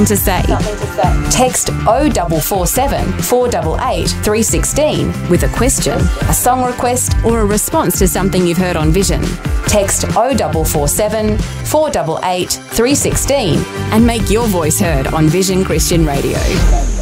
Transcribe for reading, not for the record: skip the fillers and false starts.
to say. Text 0447 488 316 with a question, a song request or a response to something you've heard on Vision. Text 0447 488 316 and make your voice heard on Vision Christian Radio.